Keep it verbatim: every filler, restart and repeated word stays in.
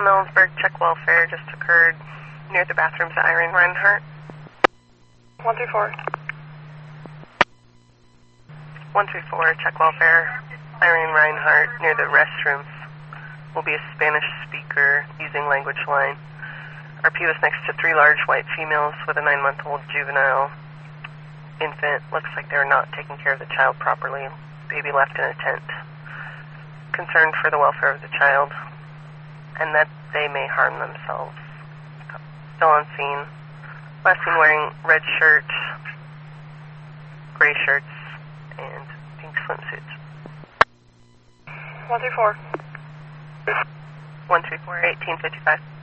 Ellensburg, check welfare, just occurred near the bathrooms at Irene Reinhardt. one three four. one three four, check welfare, Irene Reinhardt, near the restrooms. Will be a Spanish speaker using language line. R P was next to three large white females with a nine-month-old juvenile infant. Looks like they're not taking care of the child properly. Baby left in a tent. Concerned for the welfare of the child and that they may harm themselves. Still on scene. Last seen wearing red shirts, gray shirts, and pink swimsuits. one three four. one three four, eighteen fifty-five.